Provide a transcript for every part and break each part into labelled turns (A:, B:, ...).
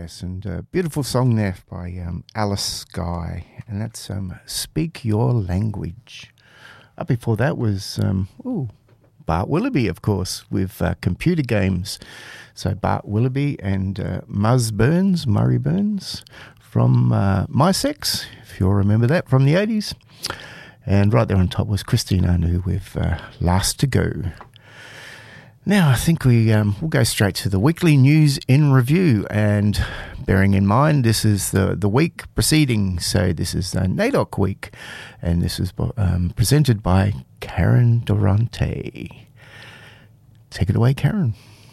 A: Yes, and a beautiful song there by Alice Skye, and that's Speak Your Language. Up before that was Bart Willoughby, of course, with computer games. So Bart Willoughby and Murray Burns from My Sex, if you'll remember that from the 80s. And right there on top was Christine Anu with Last to Go. Now, I think we'll go straight to the weekly news in review, and bearing in mind this is the week preceding, so this is NAIDOC week, and this is presented by Karen Durante. Take it away, Karen.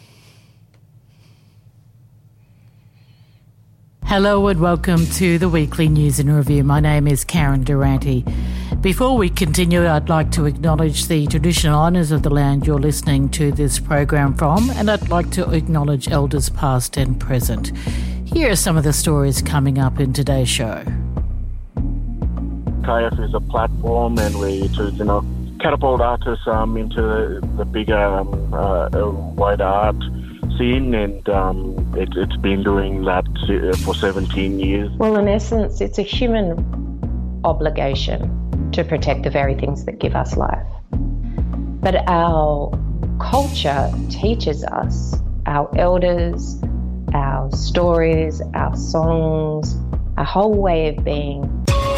B: Hello and welcome to the weekly news in review. My name is Karen Durante. Before we continue, I'd like to acknowledge the traditional owners of the land you're listening to this program from, and I'd like to acknowledge elders past and present. Here are some of the stories coming up in today's show.
C: KF is a platform, and we to catapult artists into the bigger, wider art scene, and it's been doing that for 17 years.
D: Well, in essence, it's a human obligation to protect the very things that give us life. But our culture teaches us, our elders, our stories, our songs, our whole way of being.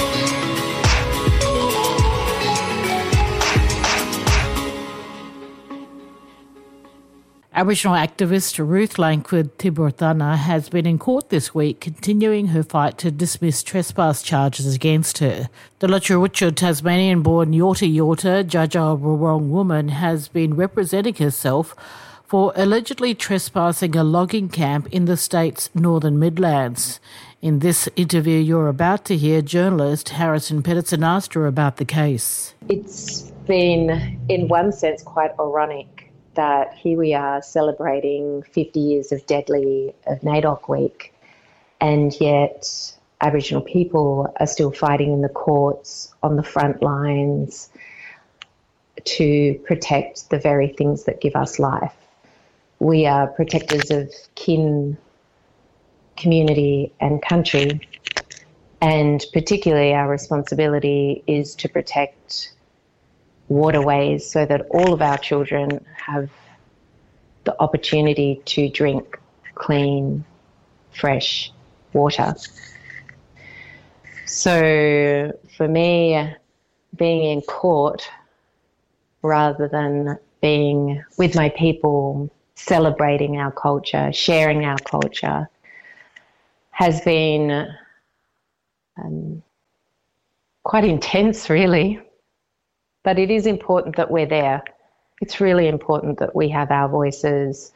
B: Aboriginal activist Ruth Langford Tiburthana has been in court this week, continuing her fight to dismiss trespass charges against her. The Lutcha Tasmanian-born Yorta Jaja Wurrong woman has been representing herself for allegedly trespassing a logging camp in the state's Northern Midlands. In this interview you're about to hear, journalist Harrison Pedersen asked her about the case.
D: It's been, in one sense, quite ironic that here we are celebrating 50 years of NAIDOC Week, and yet Aboriginal people are still fighting in the courts on the front lines to protect the very things that give us life. We are protectors of kin, community and country, and particularly our responsibility is to protect waterways so that all of our children have the opportunity to drink clean, fresh water. So for me, being in court rather than being with my people, celebrating our culture, sharing our culture, has been quite intense, really. But it is important that we're there. It's really important that we have our voices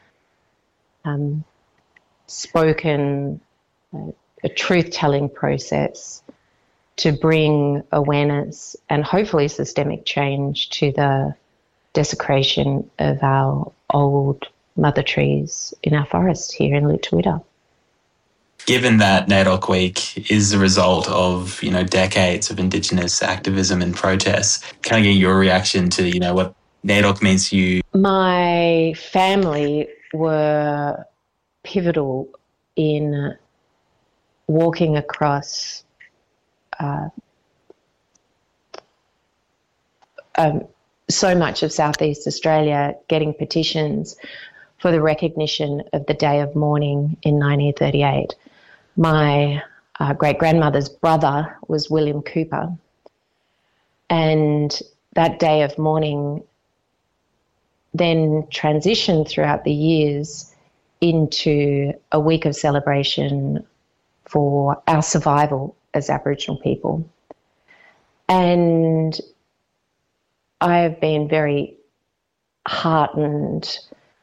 D: spoken, a truth-telling process to bring awareness and hopefully systemic change to the desecration of our old mother trees in our forests here in Lutcha.
E: Given that NAIDOC Week is the result of, decades of Indigenous activism and protests, can I get your reaction to, what NAIDOC means to you?
D: My family were pivotal in walking across so much of Southeast Australia, getting petitions for the recognition of the Day of Mourning in 1938. My great-grandmother's brother was William Cooper, and that Day of Mourning then transitioned throughout the years into a week of celebration for our survival as Aboriginal people. And I have been very heartened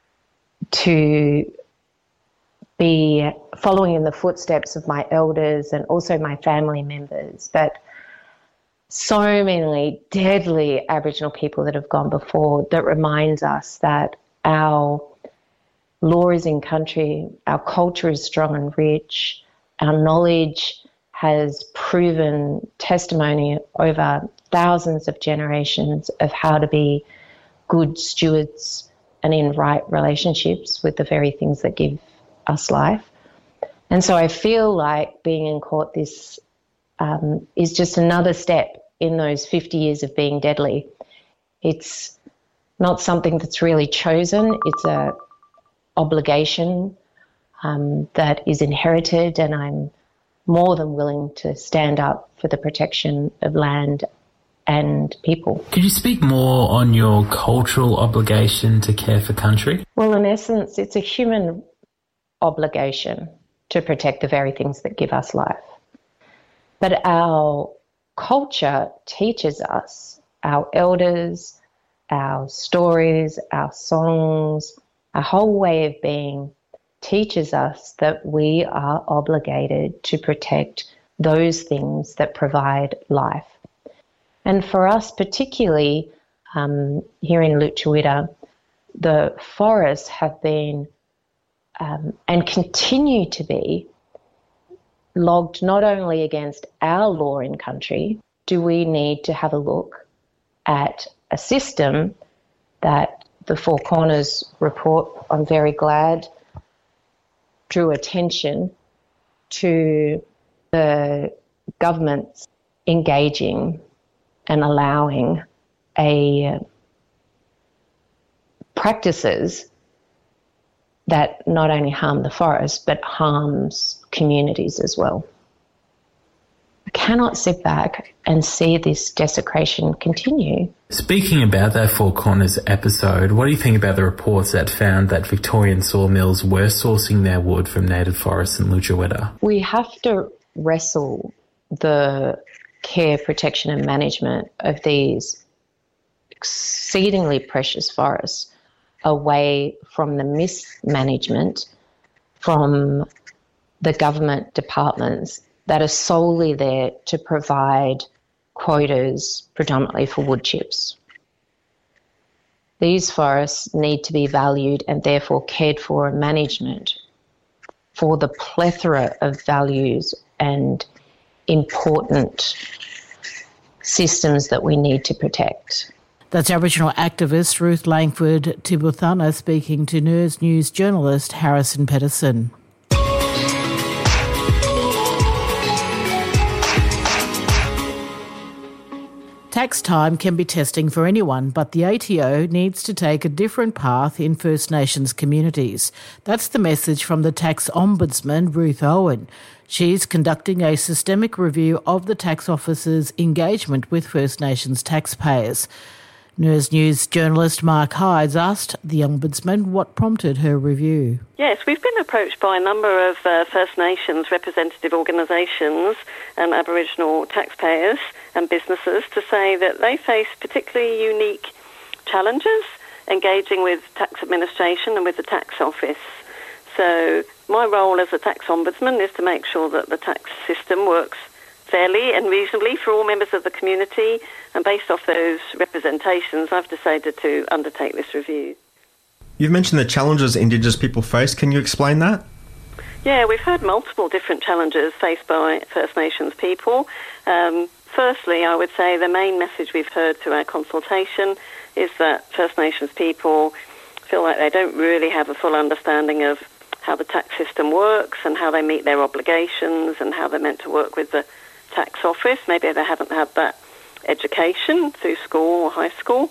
D: to be following in the footsteps of my elders and also my family members, but so many deadly Aboriginal people that have gone before that reminds us that our law is in country, our culture is strong and rich, our knowledge has proven testimony over thousands of generations of how to be good stewards and in right relationships with the very things that give us life. And so I feel like being in court this is just another step in those 50 years of being deadly. It's not something that's really chosen. It's a obligation that is inherited, and I'm more than willing to stand up for the protection of land and people.
F: Could you speak more on your cultural obligation to care for country?
D: Well, in essence, it's a human obligation to protect the very things that give us life. But our culture teaches us, our elders, our stories, our songs, our whole way of being teaches us that we are obligated to protect those things that provide life. And for us, particularly here in Lutruwita, the forests have been and continue to be logged not only against our law in country. Do we need to have a look at a system that the Four Corners report, I'm very glad, drew attention to the government's engaging and allowing practices that not only harm the forest but harms communities as well. I cannot sit back and see this desecration continue.
F: Speaking about that Four Corners episode, what do you think about the reports that found that Victorian sawmills were sourcing their wood from native forests in Lutruwita?
D: We have to wrestle the care, protection and management of these exceedingly precious forests away from the mismanagement from the government departments that are solely there to provide quotas predominantly for wood chips. These forests need to be valued and therefore cared for and management for the plethora of values and important systems that we need to protect.
B: That's Aboriginal activist Ruth Langford Tibuthana speaking to NERS News journalist Harrison Pedersen. Tax time can be testing for anyone, but the ATO needs to take a different path in First Nations communities. That's the message from the Tax Ombudsman, Ruth Owen. She's conducting a systemic review of the Tax Office's engagement with First Nations taxpayers. NERS News journalist Mark Hydes asked the Ombudsman what prompted her review.
G: Yes, we've been approached by a number of First Nations representative organisations and Aboriginal taxpayers and businesses to say that they face particularly unique challenges engaging with tax administration and with the tax office. So my role as a tax ombudsman is to make sure that the tax system works fairly and reasonably for all members of the community, and based off those representations, I've decided to undertake this review.
H: You've mentioned the challenges Indigenous people face. Can you explain that?
G: Yeah, we've heard multiple different challenges faced by First Nations people. Firstly, I would say the main message we've heard through our consultation is that First Nations people feel like they don't really have a full understanding of how the tax system works and how they meet their obligations and how they're meant to work with the tax office. Maybe they haven't had that education through school or high school.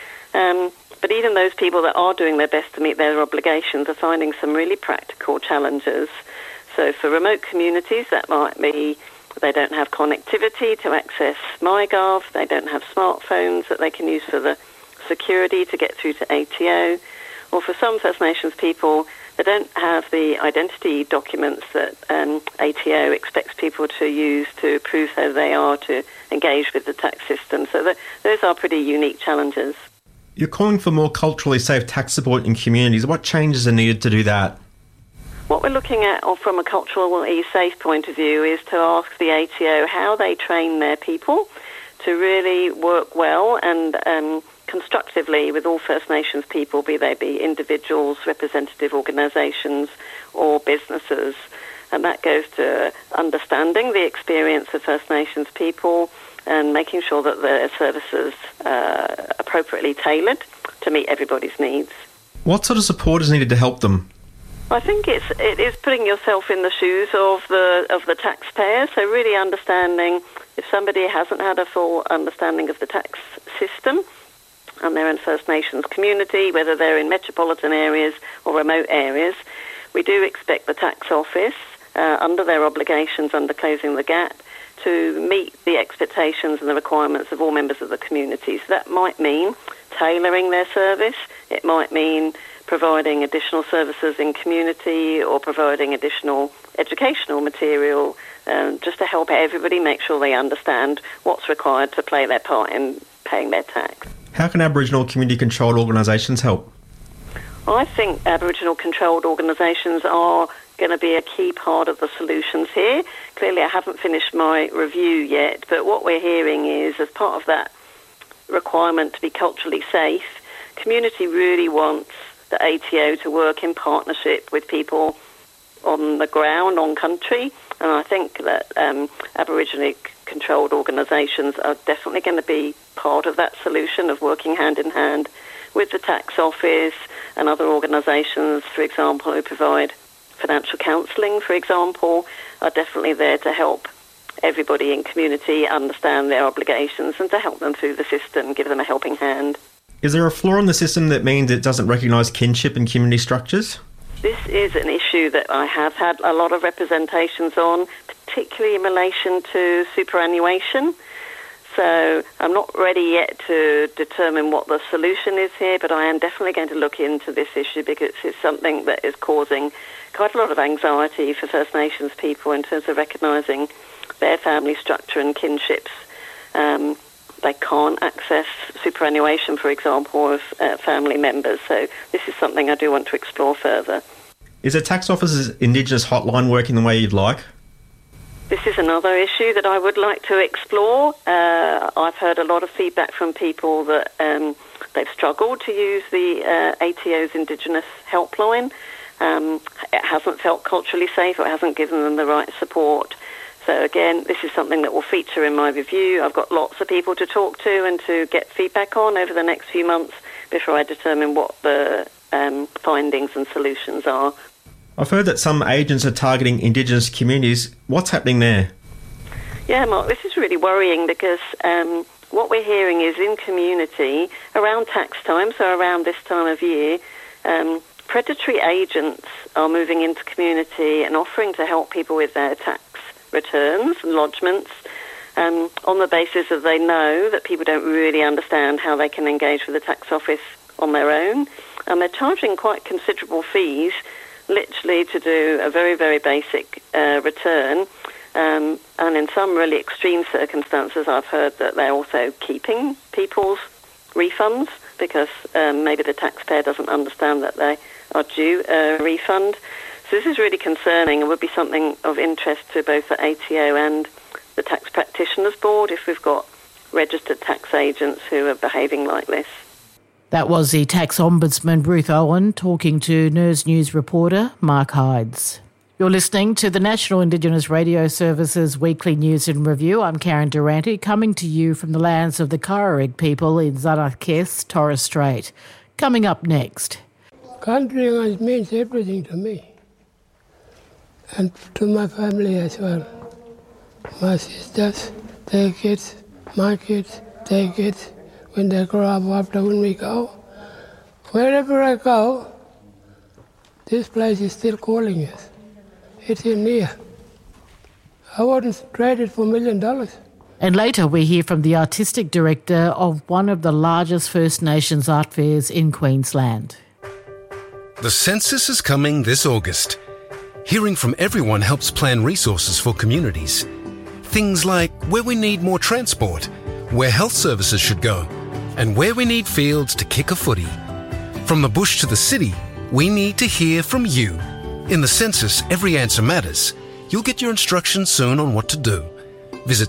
G: But even those people that are doing their best to meet their obligations are finding some really practical challenges. So for remote communities, that might be they don't have connectivity to access MyGov, they don't have smartphones that they can use for the security to get through to ATO, or for some First Nations people, they don't have the identity documents that ATO expects people to use to prove who they are to engage with the tax system. So those are pretty unique challenges.
H: You're calling for more culturally safe tax support in communities. What changes are needed to do that?
G: What we're looking at from a culturally safe point of view is to ask the ATO how they train their people to really work well and constructively with all First Nations people, be they be individuals, representative organisations or businesses. And that goes to understanding the experience of First Nations people and making sure that their services are appropriately tailored to meet everybody's needs.
H: What sort of support is needed to help them?
G: I think it is putting yourself in the shoes of the taxpayer. So really understanding if somebody hasn't had a full understanding of the tax system and they're in First Nations community, whether they're in metropolitan areas or remote areas, we do expect the tax office, under their obligations under Closing the Gap, to meet the expectations and the requirements of all members of the community. So that might mean tailoring their service. It might mean providing additional services in community or providing additional educational material just to help everybody make sure they understand what's required to play their part in paying their tax.
H: How can Aboriginal community-controlled organisations help?
G: I think Aboriginal controlled organisations are going to be a key part of the solutions here. Clearly, I haven't finished my review yet, but what we're hearing is, as part of that requirement to be culturally safe, community really wants the ATO to work in partnership with people on the ground, on country, and I think that Aboriginally controlled organisations are definitely going to be part of that solution of working hand in hand with the tax office and other organisations, for example, who provide financial counselling, for example, are definitely there to help everybody in community understand their obligations and to help them through the system, give them a helping hand.
H: Is there a flaw in the system that means it doesn't recognise kinship and community structures?
G: This is an issue that I have had a lot of representations on, particularly in relation to superannuation. So I'm not ready yet to determine what the solution is here, but I am definitely going to look into this issue because it's something that is causing quite a lot of anxiety for First Nations people in terms of recognising their family structure and kinships. They can't access superannuation, for example, of family members. So this is something I do want to explore further.
H: Is the tax office's Indigenous hotline working the way you'd like?
G: This is another issue that I would like to explore. I've heard a lot of feedback from people that they've struggled to use the ATO's Indigenous helpline. It hasn't felt culturally safe, or it hasn't given them the right support. So again, this is something that will feature in my review. I've got lots of people to talk to and to get feedback on over the next few months before I determine what the findings and solutions are.
H: I've heard that some agents are targeting Indigenous communities. What's happening there?
G: Yeah, Mark, this is really worrying because what we're hearing is in community, around tax time, so around this time of year, predatory agents are moving into community and offering to help people with their tax returns and lodgements on the basis that they know that people don't really understand how they can engage with the tax office on their own. And they're charging quite considerable fees, literally to do a very, very basic return. And in some really extreme circumstances, I've heard that they're also keeping people's refunds because maybe the taxpayer doesn't understand that they are due a refund. So this is really concerning and would be something of interest to both the ATO and the Tax Practitioners Board if we've got registered tax agents who are behaving like this.
B: That was the Tax Ombudsman Ruth Owen talking to NERS News reporter Mark Hydes. You're listening to the National Indigenous Radio Service's Weekly News and Review. I'm Karen Durante, coming to you from the lands of the Kararig people in Zanarkes, Torres Strait. Coming up next.
I: Country means everything to me and to my family as well. My sisters, their kids, my kids, their kids, when they grow up after when we go. Wherever I go, this place is still calling us. It's in near. I wouldn't trade it for $1 million.
B: And later we hear from the artistic director of one of the largest First Nations art fairs in Queensland.
J: The census is coming this August. Hearing from everyone helps plan resources for communities. Things like where we need more transport, where health services should go, and where we need fields to kick a footy. From the bush to the city, we need to hear from you. In the census, every answer matters. You'll get your instructions soon on what to do. Visit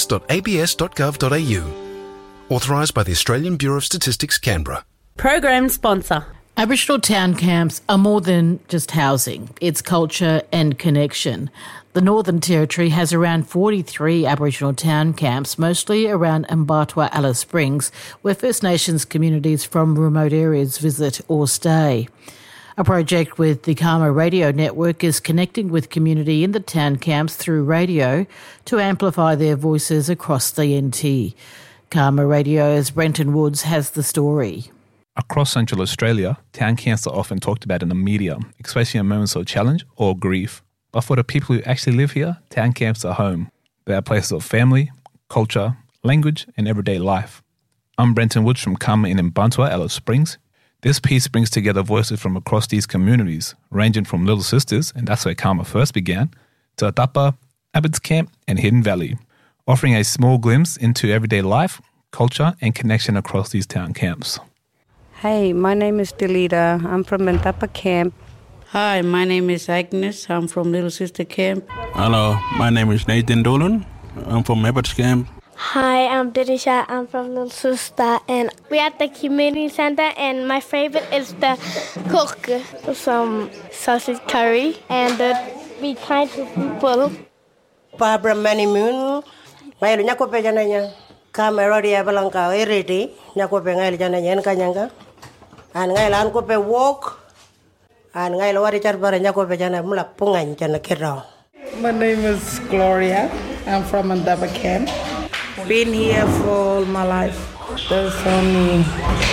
J: census.abs.gov.au. Authorised by the Australian Bureau of Statistics, Canberra.
K: Program sponsor.
B: Aboriginal town camps are more than just housing. It's culture and connection. The Northern Territory has around 43 Aboriginal town camps, mostly around Mbatwa Alice Springs, where First Nations communities from remote areas visit or stay. A project with the Karma Radio Network is connecting with community in the town camps through radio to amplify their voices across the NT. Karma Radio's Brenton Woods has the story.
K: Across Central Australia, town camps are often talked about in the media, especially in moments of challenge or grief. But for the people who actually live here, town camps are home. They are places of family, culture, language and everyday life. I'm Brenton Woods from Karma in Mbantua, Alice Springs. This piece brings together voices from across these communities, ranging from Little Sisters, and that's where Karma first began, to Atapa, Abbott's Camp and Hidden Valley, offering a small glimpse into everyday life, culture and connection across these town camps.
L: Hey, my name is Delita. I'm from Atapa Camp.
M: Hi, my name is Agnes. I'm from Little Sister Camp.
N: Hello, my name is Nathan Dolan. I'm from Abbott's Camp.
O: Hi, I'm Dinisha. I'm from Little Sister, and we're at the community center. And my favorite is the cook, some sausage curry, and be kind to people.
P: Barbara Manimun, my Nakope Janaya, Cameradia Balanca, Eriti, Nakope Janayan Kanyanga, and Nailan Kope walk, and Nailawari Charbar and Nakope Jana Mulapungan Janakero.
Q: My name is Gloria. I'm from Andaba Camp. Been here for all my life. There's only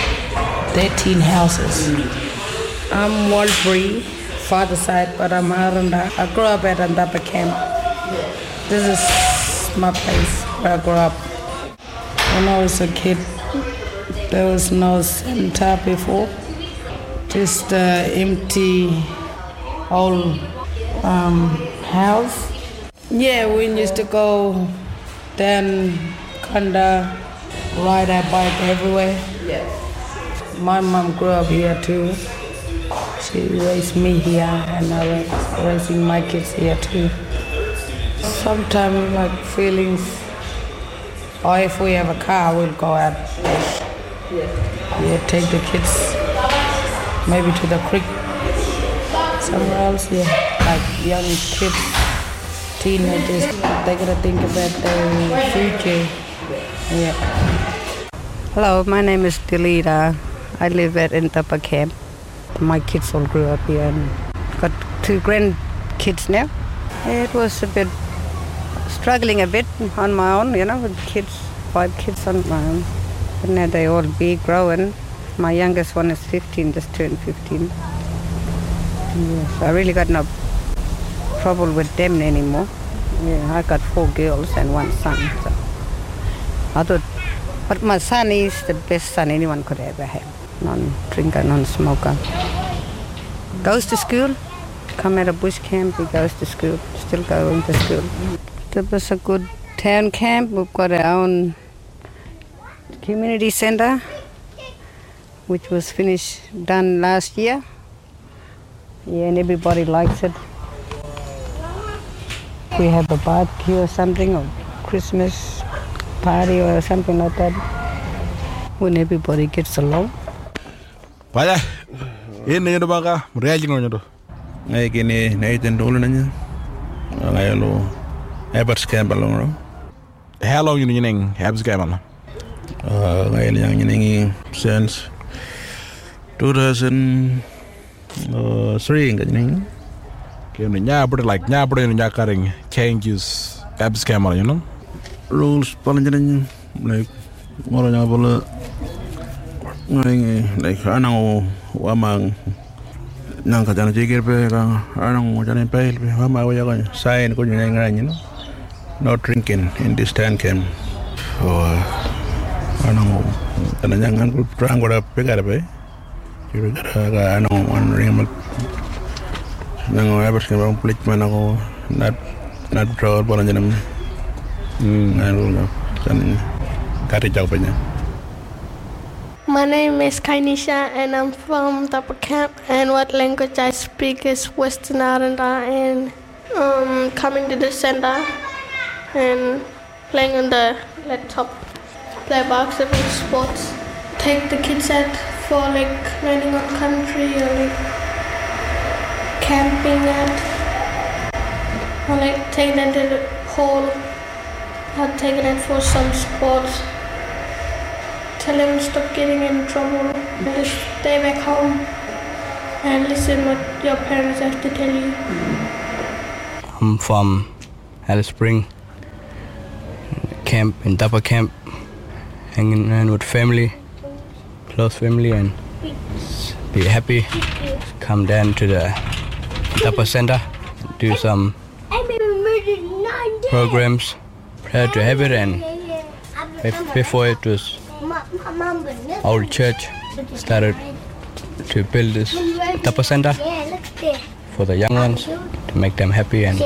Q: 13 houses. I'm Walbury, father side, but I'm Aranda. I grew up at Andaba Camp. This is my place where I grew up. When I was a kid, there was no center before. Just an empty old house. Yeah, we used to go down Kanda, ride our bike everywhere. Yes. My mom grew up here too. She raised me here and I was raising my kids here too. Sometimes like feelings, or if we have a car, we'll go out. Yeah, take the kids maybe to the creek, somewhere else, like young kids. Teenagers, they gotta think about their future. Yeah.
L: Hello, my name is Delita. I live at Entapa Camp. My kids all grew up here and got 2 grandkids now. It was a bit struggling a bit on my own, with kids, 5 kids on my own. But now they all big, growing. My youngest one is 15, just turned 15. Yeah, so I really got no trouble with them anymore. Yeah, I got 4 girls and 1 son. So I thought, but my son is the best son anyone could ever have. Non-drinker, non-smoker. Goes to school, come at a bush camp, he goes to school, still going to school. It was a good town camp. We've got our own community center, which was done last year. Yeah, and everybody likes it. We have a barbecue or something, or Christmas party or something like that, when everybody gets along.
N: Paya, ini ada bangka, reajing orang itu. Ngai kini Nathan dulu nanya, ngai lo Abbott's Camp along. How long you nyening Abbott's Camp along? Ngai yang nyenengi since 2003 nggak nyeneng. Kaya nyabur yang nyakaring changes Abbott's Camp along, rules paling jeneng like orang yang boleh ngai like anang wamang nang kajana jikir pe kang anang jana pe wamang waya kan sign ko nyeneng no drinking in this town camp. Anang jangan ko terang ko pe kada pe kira anang an ring nang Abbott's Camp orang pelik mana ko not proud paling jeneng ngaruh kan kari jauh banyak.
O: My name is Kainisha and I'm from Tapa Camp, and what language I speak is Western Aranda, and coming to the center and playing on the laptop, play basketball, sports, take the kids out for like running on country or like camping out, or like take them to the pool, or take them for some sports. Tell them to stop getting in trouble and just stay back home. and listen what your parents have to tell you.
R: I'm from Alice Spring camp in Tapa camp, hanging around with family, close family, and be happy. Come down to the Tapa Center, do some programs. Proud to have it, and before it was our church started to build this Tapa Center for the young ones to make them happy. And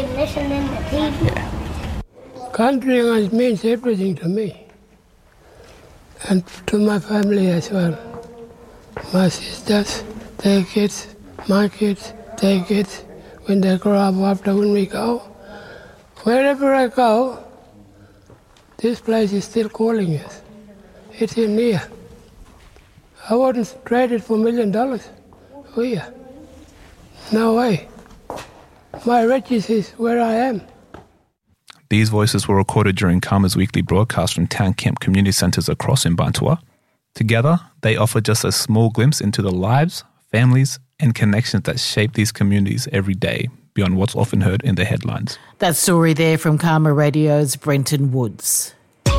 I: country means everything to me and to my family as well. My sisters, their kids, my kids, their kids, when they grow up after when we go. Wherever I go, this place is still calling us. It's in here. I wouldn't trade it for $1 million. Oh yeah. No way. My riches is where I am.
K: These voices were recorded during Karma's weekly broadcast from town camp community centres across Mbantua. Together, they offer just a small glimpse into the lives, families, and connections that shape these communities every day, beyond what's often heard in the headlines.
B: That story there from Karma Radio's Brenton Woods.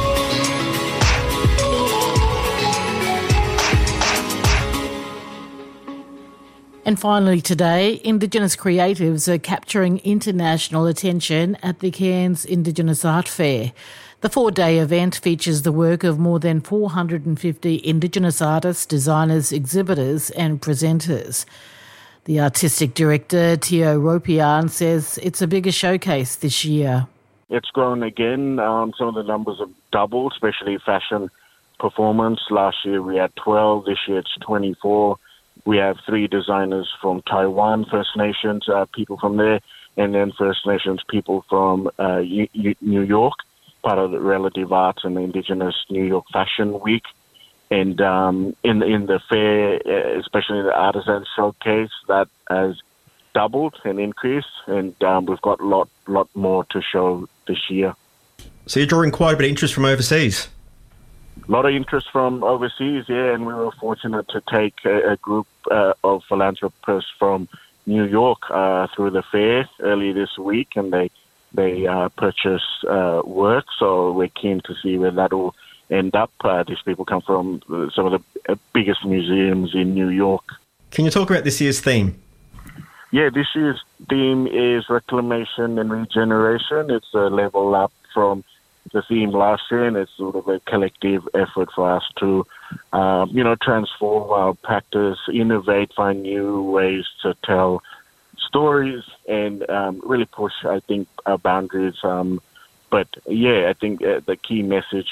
B: And finally today, Indigenous creatives are capturing international attention at the Cairns Indigenous Art Fair. The 4-day event features the work of more than 450 Indigenous artists, designers, exhibitors and presenters. The artistic director, Tio Ropian, says it's a bigger showcase this year.
C: It's grown again. Some of the numbers have doubled, especially fashion performance. Last year we had 12. This year it's 24. We have 3 designers from Taiwan, First Nations people from there, and then First Nations people from New York, part of the Relative Arts and the Indigenous New York Fashion Week. And in the fair, especially the Artisan Showcase, that has doubled and increased, and we've got a lot more to show this year.
H: So you're drawing quite a bit of interest from overseas?
C: A lot of interest from overseas, yeah, and we were fortunate to take a group of philanthropists from New York through the fair early this week, and they purchased work, so we're keen to see where that will end up. These people come from some of the biggest museums in New York.
H: Can you talk about this year's theme?
C: Yeah, this year's theme is reclamation and regeneration. It's a level up from the theme last year, and it's sort of a collective effort for us to, transform our practice, innovate, find new ways to tell stories, and really push, I think, our boundaries. But yeah, I think the key message